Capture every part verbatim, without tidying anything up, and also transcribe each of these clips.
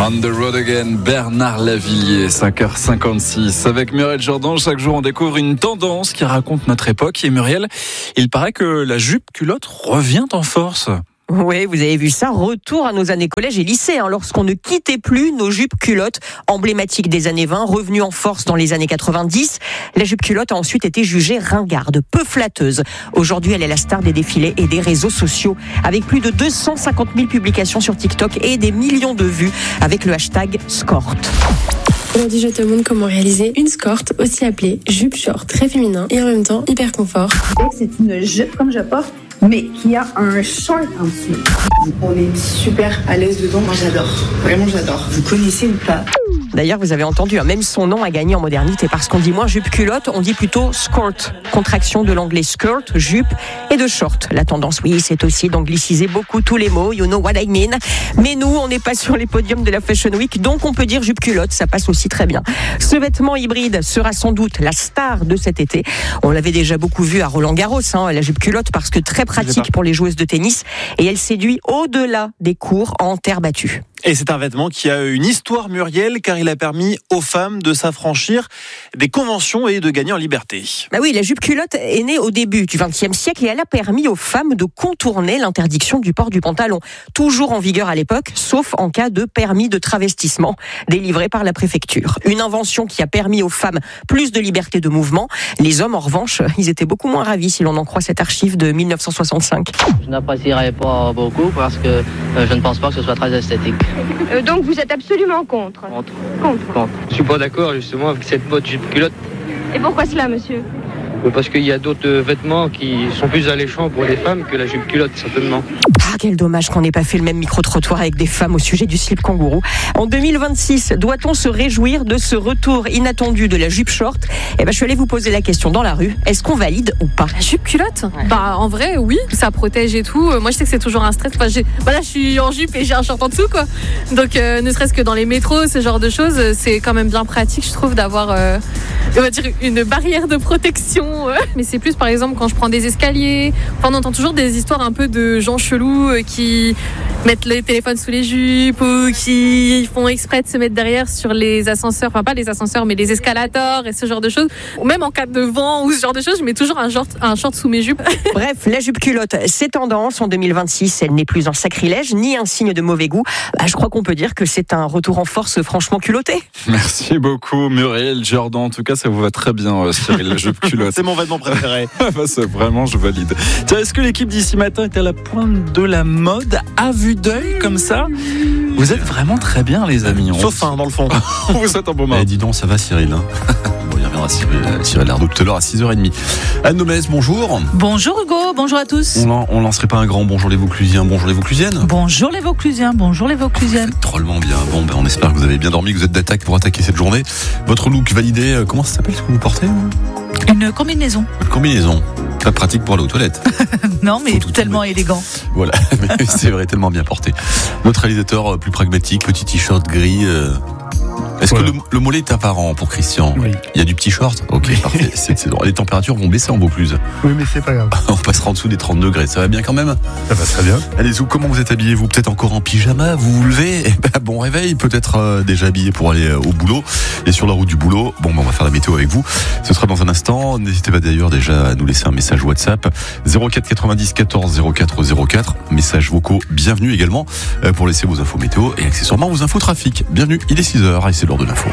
On the road again, Bernard Lavilliers, cinq heures cinquante-six. Avec Muriel Jourdan, chaque jour on découvre une tendance qui raconte notre époque. Et Muriel, il paraît que la jupe culotte revient en force. Oui, vous avez vu ça, retour à nos années collège et lycée, hein, lorsqu'on ne quittait plus nos jupes culottes emblématiques des années vingt, revenues en force dans les années quatre-vingt-dix. La jupe culotte a ensuite été jugée ringarde, peu flatteuse. Aujourd'hui, elle est la star des défilés et des réseaux sociaux, avec plus de deux cent cinquante mille publications sur TikTok et des millions de vues avec le hashtag Skort. Aujourd'hui, je te montre comment réaliser une skort, aussi appelée jupe short, très féminin et en même temps hyper confort. C'est une jupe comme je porte, mais qui a un short en dessous. On est super à l'aise dedans. Moi, j'adore. Vraiment, j'adore. Vous connaissez ou pas ? D'ailleurs, vous avez entendu, hein, même son nom a gagné en modernité parce qu'on dit moins jupe culotte, on dit plutôt skort, contraction de l'anglais skirt, jupe et de short. La tendance, oui, c'est aussi d'angliciser beaucoup tous les mots, you know what I mean. Mais nous, on n'est pas sur les podiums de la Fashion Week, donc on peut dire jupe culotte, ça passe aussi très bien. Ce vêtement hybride sera sans doute la star de cet été. On l'avait déjà beaucoup vu à Roland-Garros, hein, la jupe culotte, parce que très pratique pour les joueuses de tennis et elle séduit au-delà des cours en terre battue. Et c'est un vêtement qui a une histoire, Muriel, car il a permis aux femmes de s'affranchir des conventions et de gagner en liberté. Bah oui, la jupe culotte est née au début du vingtième siècle et elle a permis aux femmes de contourner l'interdiction du port du pantalon. Toujours en vigueur à l'époque, sauf en cas de permis de travestissement délivré par la préfecture. Une invention qui a permis aux femmes plus de liberté de mouvement. Les hommes, en revanche, ils étaient beaucoup moins ravis si l'on en croit cette archive de mille neuf cent soixante-cinq. Je n'apprécierais pas beaucoup parce que euh, je ne pense pas que ce soit très esthétique. Euh, donc vous êtes absolument contre. Contre. Contre. Contre. Je suis pas d'accord justement avec cette mode jupe culotte. Et pourquoi cela, monsieur ? Parce qu'il y a d'autres vêtements qui sont plus alléchants pour les femmes que la jupe culotte, certainement. Ah, quel dommage qu'on n'ait pas fait le même micro-trottoir avec des femmes au sujet du slip kangourou. En deux mille vingt-six, doit-on se réjouir de ce retour inattendu de la jupe short ? Eh ben, je suis allée vous poser la question dans la rue. Est-ce qu'on valide ou pas ? La jupe culotte ? Ouais. Bah, en vrai, oui. Ça protège et tout. Moi, je sais que c'est toujours un stress. Enfin, j'ai... Bah là, je suis en jupe et j'ai un short en dessous, quoi. Donc, euh, ne serait-ce que dans les métros, ce genre de choses, c'est quand même bien pratique, je trouve, d'avoir, euh, on va dire, une barrière de protection. Mais c'est plus, par exemple, quand je prends des escaliers. Enfin, on entend toujours des histoires un peu de gens chelous qui mettent les téléphones sous les jupes ou qui font exprès de se mettre derrière sur les ascenseurs. Enfin, pas les ascenseurs, mais les escalators et ce genre de choses. Ou même en cas de vent ou ce genre de choses, je mets toujours un short, un short sous mes jupes. Bref, la jupe culotte, c'est tendance. En deux mille vingt-six, elle n'est plus un sacrilège ni un signe de mauvais goût. Bah, je crois qu'on peut dire que c'est un retour en force franchement culotté. Merci beaucoup, Muriel Jourdan. En tout cas, ça vous va très bien, Cyril, la jupe culotte. C'est mon vêtement préféré. Bah, c'est vraiment, je valide. Tiens, est-ce que l'équipe d'ici matin est à la pointe de la mode, à vue d'œil, comme ça ? Vous êtes vraiment très bien, les amis. On... Sauf un, dans le fond. On vous souhaite un bon moment. Eh, dis donc, ça va, Cyril, hein. Bon, il reviendra Cyril, Cyril Lardou tout à l'heure à six heures trente. Anne Nomès, bonjour. Bonjour Hugo, bonjour à tous. On, lan- on lancerait pas un grand bonjour les Vauclusiens, bonjour les Vauclusiennes. Bonjour les Vauclusiens, bonjour les Vauclusiennes. C'est drôlement bien. Bon, ben, on espère que vous avez bien dormi, que vous êtes d'attaque pour attaquer cette journée. Votre look validé, comment ça s'appelle ce que vous portez ? Une combinaison. Une combinaison. Pas pratique pour aller aux toilettes. Non, mais tellement tomber. Élégant. Voilà, c'est vrai, tellement bien porté. Notre réalisateur plus pragmatique, petit t-shirt gris. Euh... Est-ce voilà. que le, le mollet est apparent pour Christian ? Oui. Il y a du petit short ? Ok, parfait. C'est, c'est Les températures vont baisser en Vaucluse. Oui, mais c'est pas grave. On passera en dessous des trente degrés. Ça va bien quand même ? Ça va très bien. Allez, Zou, comment vous êtes habillé ? Vous peut-être encore en pyjama ? Vous vous levez ? Eh ben, bon réveil. Peut-être euh, déjà habillé pour aller euh, au boulot. Et sur la route du boulot, bon, ben, on va faire la météo avec vous. Ce sera dans un instant. N'hésitez pas d'ailleurs déjà à nous laisser un message WhatsApp. zéro quatre quatre-vingt-dix quatorze zéro quatre zéro quatre. Messages vocaux, bienvenue également euh, pour laisser vos infos météo et accessoirement vos infos trafic. Bienvenue, il est six heures et c'est l'heure de l'info.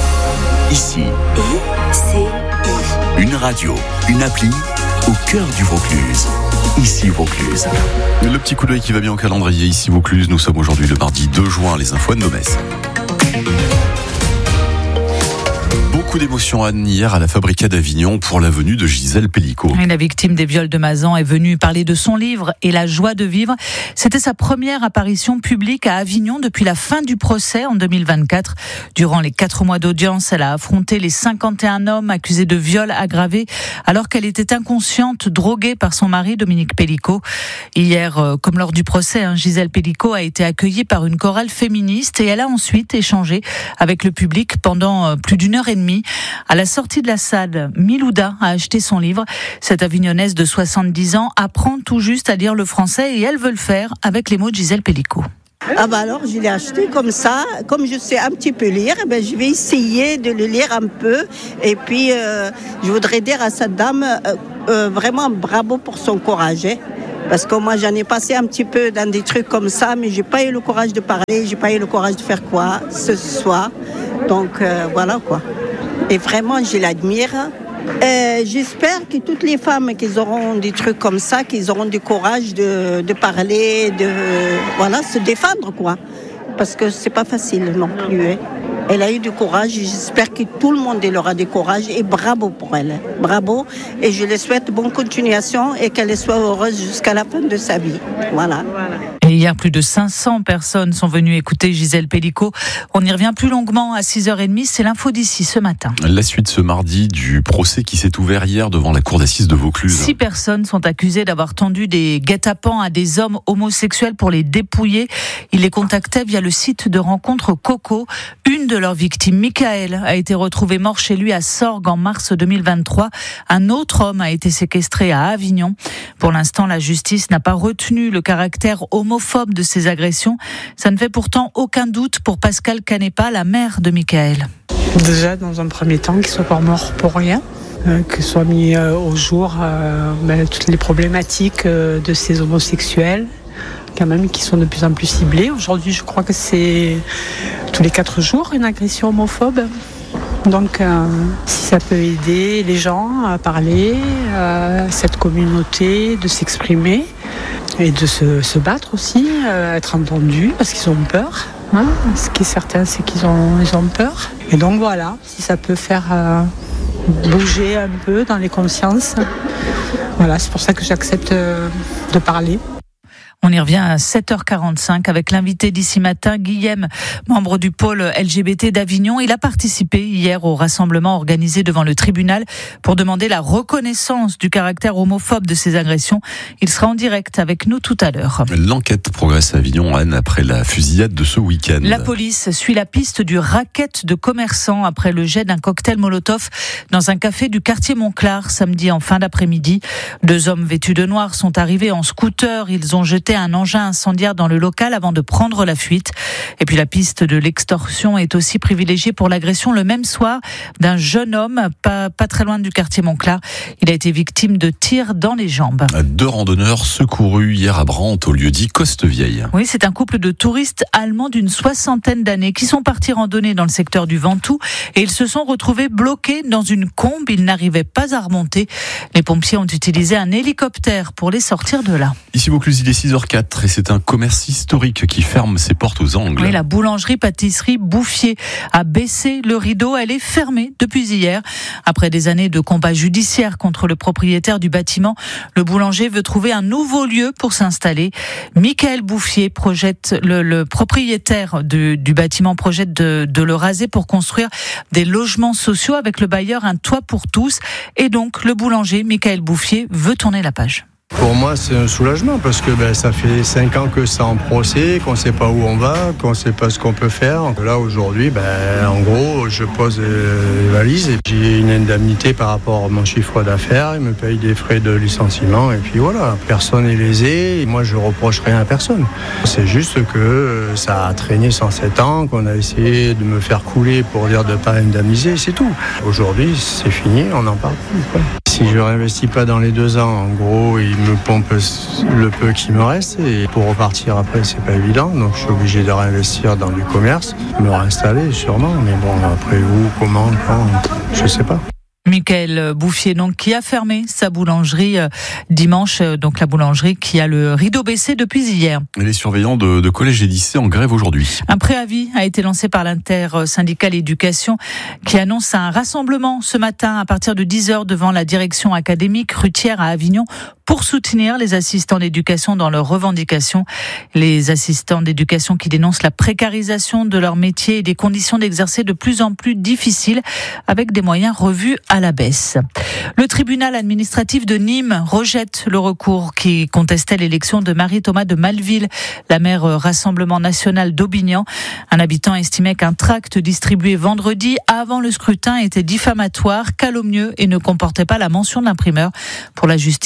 Ici, une radio, une appli au cœur du Vaucluse. Ici Vaucluse. Le petit coup d'œil qui va bien au calendrier. Ici Vaucluse, nous sommes aujourd'hui le mardi deux juin. Les infos de Nomès. Beaucoup d'émotions, Anne, hier à la Fabrica d'Avignon pour la venue de Gisèle Pellicot. La victime des viols de Mazan est venue parler de son livre et la joie de vivre. C'était sa première apparition publique à Avignon depuis la fin du procès en deux mille vingt-quatre. Durant les quatre mois d'audience, elle a affronté les cinquante et un hommes accusés de viol aggravé alors qu'elle était inconsciente, droguée par son mari Dominique Pellicot. Hier, comme lors du procès, Gisèle Pellicot a été accueillie par une chorale féministe et elle a ensuite échangé avec le public pendant plus d'une heure et demie. À la sortie de la salle, Milouda a acheté son livre. Cette Avignonnaise de soixante-dix ans apprend tout juste à lire le français et elle veut le faire avec les mots de Gisèle Pellicot. Ah bah alors je l'ai acheté comme ça, comme je sais un petit peu lire, eh ben je vais essayer de le lire un peu. Et puis euh, je voudrais dire à cette dame euh, euh, vraiment bravo pour son courage. Hein. Parce que moi, j'en ai passé un petit peu dans des trucs comme ça, mais j'ai pas eu le courage de parler, j'ai pas eu le courage de faire quoi ce soir. Donc euh, voilà quoi. Et vraiment, je l'admire. Euh, j'espère que toutes les femmes qui auront des trucs comme ça, qu'ils auront du courage de, de parler, de voilà, se défendre quoi. Parce que c'est pas facile non plus. Hein. Elle a eu du courage, j'espère que tout le monde aura du courage et bravo pour elle. Bravo et je lui souhaite bonne continuation et qu'elle soit heureuse jusqu'à la fin de sa vie. Voilà. Et hier, plus de cinq cents personnes sont venues écouter Gisèle Pellicot. On y revient plus longuement à six heures trente, c'est l'info d'ici ce matin. La suite ce mardi du procès qui s'est ouvert hier devant la cour d'assises de Vaucluse. Six personnes sont accusées d'avoir tendu des guet-apens à des hommes homosexuels pour les dépouiller. Ils les contactaient via le site de rencontre Coco. Une de leurs victimes, Michael, a été retrouvé mort chez lui à Sorgues en mars deux mille vingt-trois. Un autre homme a été séquestré à Avignon. Pour l'instant, la justice n'a pas retenu le caractère homophobe de ces agressions. Ça ne fait pourtant aucun doute pour Pascal Canepa, la mère de Michael. Déjà, dans un premier temps, qu'il soit pas mort pour rien. Euh, que soient mis euh, au jour euh, ben, toutes les problématiques euh, de ces homosexuels, quand même, qui sont de plus en plus ciblés. Aujourd'hui, je crois que c'est tous les quatre jours une agression homophobe. Donc, euh, si ça peut aider les gens à parler, à cette communauté, de s'exprimer et de se, se battre aussi, euh, être entendus, parce qu'ils ont peur. Hein. Ce qui est certain, c'est qu'ils ont, ils ont peur. Et donc voilà, si ça peut faire euh, bouger un peu dans les consciences, voilà, c'est pour ça que j'accepte euh, de parler. On y revient à sept heures quarante-cinq avec l'invité d'ici matin, Guillaume, membre du pôle L G B T d'Avignon. Il a participé hier au rassemblement organisé devant le tribunal pour demander la reconnaissance du caractère homophobe de ces agressions. Il sera en direct avec nous tout à l'heure. L'enquête progresse à Avignon, Anne, après la fusillade de ce week-end. La police suit la piste du racket de commerçants après le jet d'un cocktail Molotov dans un café du quartier Montclar samedi en fin d'après-midi. Deux hommes vêtus de noir sont arrivés en scooter. Ils ont jeté un engin incendiaire dans le local avant de prendre la fuite. Et puis la piste de l'extorsion est aussi privilégiée pour l'agression le même soir d'un jeune homme pas, pas très loin du quartier Montclar. Il a été victime de tirs dans les jambes. Deux randonneurs secourus hier à Brantes au lieu-dit Costevieille. Oui, c'est un couple de touristes allemands d'une soixantaine d'années qui sont partis randonner dans le secteur du Ventoux et ils se sont retrouvés bloqués dans une combe. Ils n'arrivaient pas à remonter. Les pompiers ont utilisé un hélicoptère pour les sortir de là. Ici Vaucluse, il est six heures quatre et c'est un commerce historique qui ferme ses portes aux angles. Oui, la boulangerie-pâtisserie Bouffier a baissé le rideau. Elle est fermée depuis hier. Après des années de combats judiciaires contre le propriétaire du bâtiment, le boulanger veut trouver un nouveau lieu pour s'installer. Michael Bouffier projette, le, le propriétaire de, du bâtiment projette de, de le raser pour construire des logements sociaux avec le bailleur Un Toit pour tous. Et donc, le boulanger Michael Bouffier veut tourner la page. Pour moi, c'est un soulagement parce que ben, ça fait cinq ans que c'est en procès, qu'on ne sait pas où on va, qu'on ne sait pas ce qu'on peut faire. Là, aujourd'hui, ben, en gros, je pose les valises et j'ai une indemnité par rapport à mon chiffre d'affaires. Ils me payent des frais de licenciement et puis voilà. Personne n'est lésé et moi, je reproche rien à personne. C'est juste que ça a traîné cent sept ans, qu'on a essayé de me faire couler pour dire de ne pas indemniser, c'est tout. Aujourd'hui, c'est fini, on n'en parle plus, quoi. Si je ne réinvestis pas dans les deux ans, en gros, ils me pompent le peu qui me reste. Et pour repartir après, c'est pas évident. Donc je suis obligé de réinvestir dans du commerce, me réinstaller sûrement. Mais bon, après où, comment, quand, je sais pas. Michael Bouffier, donc, qui a fermé sa boulangerie euh, dimanche, euh, donc la boulangerie qui a le rideau baissé depuis hier. Et les surveillants de, de collèges et lycées en grève aujourd'hui. Un préavis a été lancé par l'intersyndicale éducation qui annonce un rassemblement ce matin à partir de dix heures devant la direction académique Rutière à Avignon pour soutenir les assistants d'éducation dans leurs revendications. Les assistants d'éducation qui dénoncent la précarisation de leur métier et des conditions d'exercer de plus en plus difficiles avec des moyens revus à la baisse. Le tribunal administratif de Nîmes rejette le recours qui contestait l'élection de Marie-Thomas de Malville, la maire Rassemblement National d'Aubignan. Un habitant estimait qu'un tract distribué vendredi avant le scrutin était diffamatoire, calomnieux et ne comportait pas la mention de l'imprimeur. Pour la justice, ça n'a pas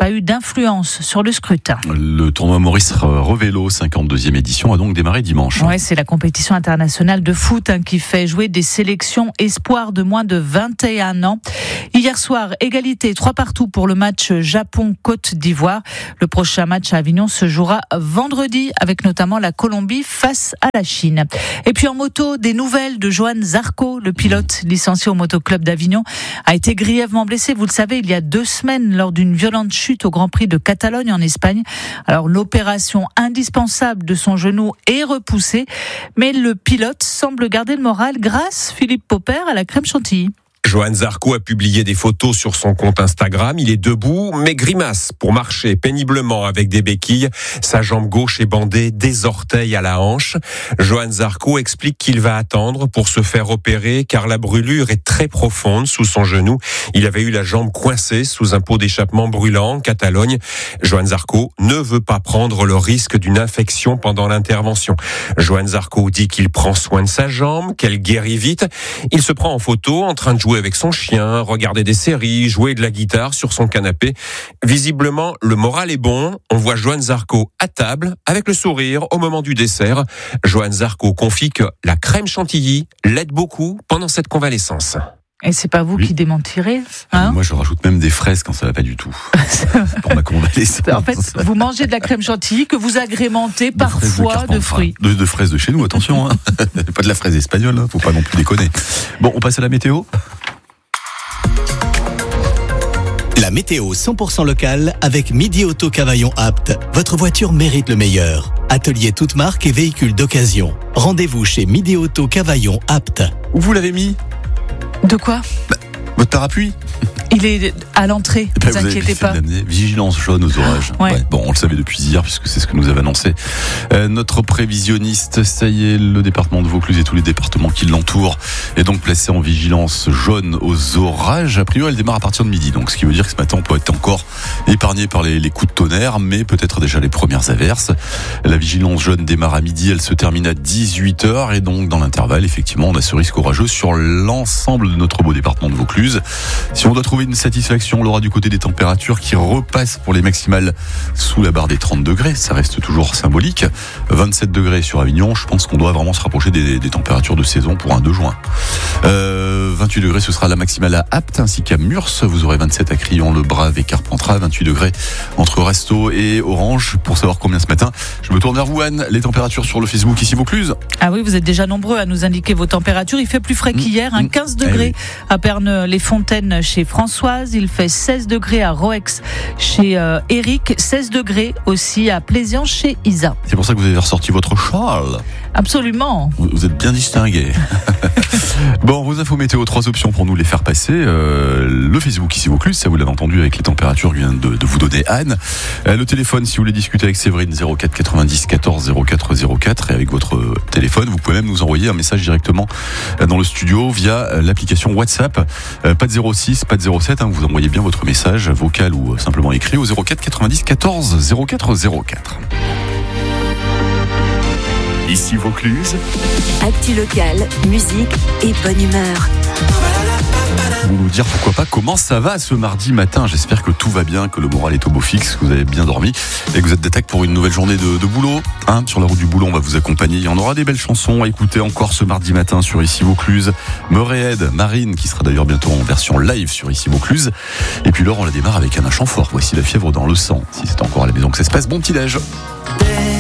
pas eu d'influence sur le scrutin. Le tournoi Maurice Revélo, cinquante-deuxième édition, a donc démarré dimanche. Ouais, c'est la compétition internationale de foot hein, qui fait jouer des sélections espoirs de moins de vingt et un ans. Hier soir, égalité trois partout pour le match Japon-Côte d'Ivoire. Le prochain match à Avignon se jouera vendredi avec notamment la Colombie face à la Chine. Et puis en moto, des nouvelles de Johan Zarco, le pilote licencié au Motoclub d'Avignon, a été grièvement blessé, vous le savez, il y a deux semaines lors d'une violente chute au Grand Prix de Catalogne en Espagne. Alors l'opération indispensable de son genou est repoussée, mais le pilote semble garder le moral grâce, Philippe Popper, à la crème chantilly. Johan Zarco a publié des photos sur son compte Instagram. Il est debout, mais grimace pour marcher péniblement avec des béquilles. Sa jambe gauche est bandée des orteils à la hanche. Johan Zarco explique qu'il va attendre pour se faire opérer car la brûlure est très profonde sous son genou. Il avait eu la jambe coincée sous un pot d'échappement brûlant en Catalogne. Johan Zarco ne veut pas prendre le risque d'une infection pendant l'intervention. Johan Zarco dit qu'il prend soin de sa jambe, qu'elle guérit vite. Il se prend en photo en train de jouer avec son chien, regarder des séries, jouer de la guitare sur son canapé. Visiblement, le moral est bon. On voit Johan Zarco à table, avec le sourire au moment du dessert. Johan Zarco confie que la crème chantilly l'aide beaucoup pendant cette convalescence. Et c'est pas vous oui. qui démentirez, hein? Moi, je rajoute même des fraises quand ça va pas du tout. Pour ma convalescence. En fait, vous mangez de la crème chantilly que vous agrémentez de parfois de, de fruits. De, de fraises de chez nous, attention. Hein. Pas de la fraise espagnole, hein. Faut pas non plus déconner. Bon, on passe à la météo. La météo cent pour cent locale avec Midi Auto Cavaillon Apt. Votre voiture mérite le meilleur. Atelier toute marque et véhicules d'occasion. Rendez-vous chez Midi Auto Cavaillon Apt. Où vous l'avez mis ? De quoi ? Bah, votre parapluie ? Il est à l'entrée, ne vous, vous inquiétez pas. Vigilance jaune aux orages. Ouais. Ouais, bon, on le savait depuis hier puisque c'est ce que nous avait annoncé euh, notre prévisionniste. Ça y est, le département de Vaucluse et tous les départements qui l'entourent est donc placé en vigilance jaune aux orages. A priori, elle démarre à partir de midi, donc ce qui veut dire que ce matin, on peut être encore épargné par les, les coups de tonnerre, mais peut-être déjà les premières averses. La vigilance jaune démarre à midi, elle se termine à dix-huit heures et donc dans l'intervalle, effectivement, on a ce risque orageux sur l'ensemble de notre beau département de Vaucluse. Si on doit trouver une satisfaction, on l'aura du côté des températures qui repassent pour les maximales sous la barre des trente degrés. Ça reste toujours symbolique. vingt-sept degrés sur Avignon. Je pense qu'on doit vraiment se rapprocher des, des températures de saison pour un deux juin. Euh, vingt-huit degrés, ce sera la maximale à Apt ainsi qu'à Murs. Vous aurez vingt-sept à Crillon, Le Brave et Carpentras. vingt-huit degrés entre Resto et Orange. Pour savoir combien ce matin, je me tourne vers vous, Anne. Les températures sur le Facebook ici Vaucluse. Ah oui, vous êtes déjà nombreux à nous indiquer vos températures. Il fait plus frais qu'hier. Hein, quinze degrés eh oui. à Perne-les-Fontaines chez Françoise. Il fait seize degrés à Roex chez euh, Eric. seize degrés aussi à Plaisance chez Isa. C'est pour ça que vous avez ressorti votre Charles. Absolument. Vous, vous êtes bien distingué. Bon, vos infos météo, trois options pour nous les faire passer. Euh, le Facebook ici Vaucluse, ça vous l'avez entendu avec les températures que vient de, de vous donner Anne. Euh, le téléphone, si vous voulez discuter avec Séverine, zéro quatre quatre-vingt-dix quatorze zéro quatre zéro quatre. Et avec votre téléphone, vous pouvez même nous envoyer un message directement dans le studio via l'application WhatsApp. Euh, pas de zéro six, pas de zéro sept. Hein, vous envoyez bien votre message vocal ou simplement écrit au zéro quatre quatre-vingt-dix quatorze zéro quatre zéro quatre. Ici Vaucluse. Actu locale, musique et bonne humeur. Vous nous dire pourquoi pas comment ça va ce mardi matin. J'espère que tout va bien, que le moral est au beau fixe, que vous avez bien dormi et que vous êtes d'attaque pour une nouvelle journée de, de boulot. Hein, sur la route du boulot, on va vous accompagner. Il y en aura des belles chansons à écouter encore ce mardi matin sur Ici Vaucluse. Meuréed, Marine, qui sera d'ailleurs bientôt en version live sur Ici Vaucluse. Et puis Laure, on la démarre avec un chant fort. Voici La fièvre dans le sang. Si c'est encore à la maison que ça se passe, bon petit déj.